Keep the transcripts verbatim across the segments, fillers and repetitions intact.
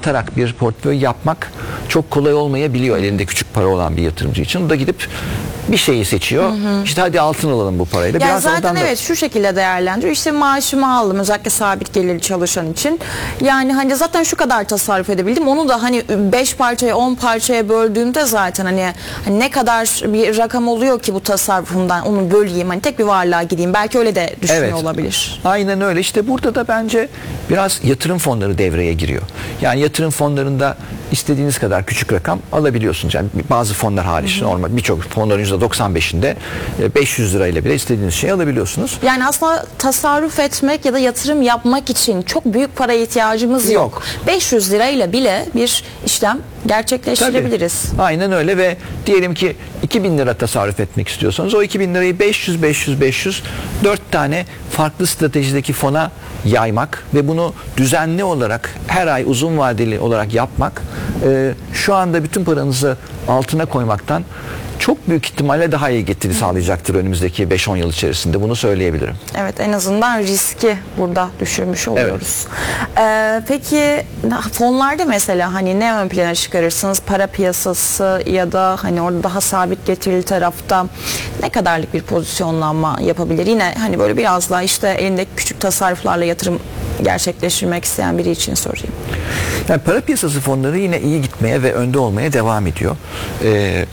dağıtarak bir portföy yapmak çok kolay olmayabiliyor elinde küçük para olan bir yatırımcı için. O da gidip bir şeyi seçiyor. Hı hı. İşte hadi altın alalım bu parayla. Yani Biraz zaten evet da... şu şekilde değerlendiriyor. İşte maaşımı aldım özellikle sabit gelirli çalışan için. Yani hani zaten şu kadar tasarruf edebildim. Onu da hani beş parçaya on parçaya böldüğümde zaten hani, hani ne kadar bir rakam oluyor ki bu tasarrufumdan onu böleyim. Hani tek bir varlığa gideyim. Belki öyle de düşünüyor evet, olabilir. Aynen öyle. İşte burada da bence biraz yatırım fonları devreye giriyor. Yani yatırım fonlarında istediğiniz kadar küçük rakam alabiliyorsunuz. Yani bazı fonlar hariç hı hı. normal birçok fonların yüzde doksan beşinde beş yüz lirayla bile istediğiniz şeyi alabiliyorsunuz. Yani aslında tasarruf etmek ya da yatırım yapmak için çok büyük paraya ihtiyacımız yok. yok. beş yüz lirayla bile bir işlem gerçekleştirebiliriz. Tabii. Aynen öyle ve diyelim ki iki bin lira tasarruf etmek istiyorsanız o iki bin lirayı beş yüz beş yüz beş yüz dört tane farklı stratejideki fona yaymak ve bunu düzenli olarak her ay uzun vadeli olarak yapmak e, şu anda bütün paranızı altına koymaktan çok büyük ihtimalle daha iyi getiri sağlayacaktır önümüzdeki beş on yıl içerisinde. Bunu söyleyebilirim. Evet, en azından riski burada düşürmüş oluyoruz. Evet. Ee, peki fonlarda mesela hani ne ön plana çıkarırsınız? Para piyasası ya da hani orada daha sabit getirili tarafta ne kadarlık bir pozisyonlanma yapabilir? Yine hani böyle biraz daha işte elindeki küçük tasarruflarla yatırım gerçekleştirmek isteyen biri için sorayım. Yani para piyasası fonları yine iyi gitmeye ve önde olmaya devam ediyor. Ee,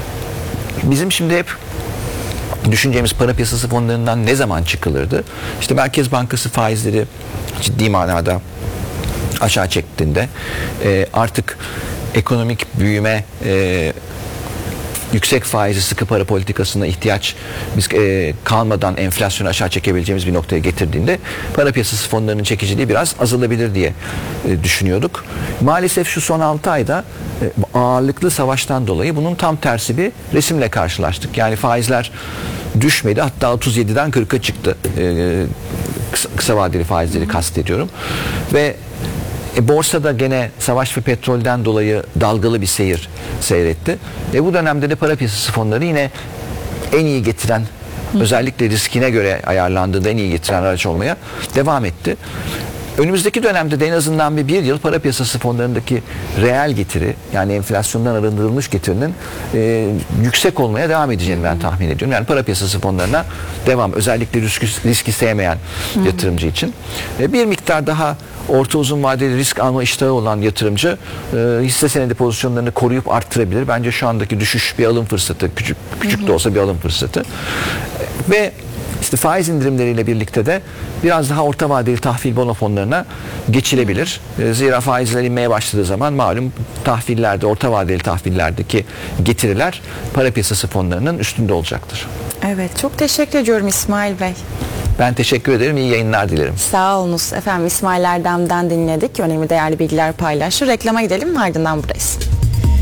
Bizim şimdi hep düşüneceğimiz para piyasası fonlarından ne zaman çıkılırdı? İşte Merkez Bankası faizleri ciddi manada aşağı çektiğinde e, artık ekonomik büyüme e, yüksek faizli sıkı para politikasına ihtiyaç biz e, kalmadan enflasyonu aşağı çekebileceğimiz bir noktaya getirdiğinde para piyasası fonlarının çekiciliği biraz azalabilir diye e, düşünüyorduk. Maalesef şu son altı ayda e, ağırlıklı savaştan dolayı bunun tam tersi bir resimle karşılaştık. Yani faizler düşmedi, hatta otuz yediden kırka çıktı. E, kısa, kısa vadeli faizleri kastediyorum. Ve E, borsada gene savaş ve petrolden dolayı dalgalı bir seyir seyretti. E, bu dönemde de para piyasası fonları yine en iyi getiren, Hı. özellikle riskine göre ayarlandığında en iyi getiren araç olmaya devam etti. Önümüzdeki dönemde de en azından bir, bir yıl para piyasası fonlarındaki reel getiri, yani enflasyondan arındırılmış getirinin e, yüksek olmaya devam edeceğini ben tahmin ediyorum. Yani para piyasası fonlarına devam, özellikle riski, riski sevmeyen Hı. yatırımcı için. E, bir miktar daha orta uzun vadeli risk alma iştahı olan yatırımcı e, hisse senedi pozisyonlarını koruyup arttırabilir. Bence şu andaki düşüş bir alım fırsatı, küçük küçük de olsa bir alım fırsatı. Ve İşte faiz indirimleriyle birlikte de biraz daha orta vadeli tahvil bono fonlarına geçilebilir. Zira faizler inmeye başladığı zaman malum tahvillerde, orta vadeli tahvillerdeki getiriler para piyasası fonlarının üstünde olacaktır. Evet, çok teşekkür ediyorum İsmail Bey. Ben teşekkür ederim. İyi yayınlar dilerim. Sağ olunuz. Efendim İsmail Erdem'den dinledik. Önemli değerli bilgiler paylaştı. Reklama gidelim, ardından buradayız.